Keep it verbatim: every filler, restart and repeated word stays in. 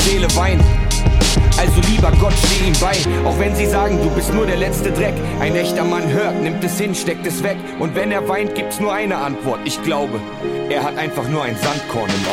Seele weint. Also lieber Gott, steh ihm bei, auch wenn sie sagen, du bist nur der letzte Dreck. Ein echter Mann hört, nimmt es hin, steckt es weg. Und wenn er weint, gibt's nur eine Antwort. Ich glaube, er hat einfach nur ein Sandkorn im Auge.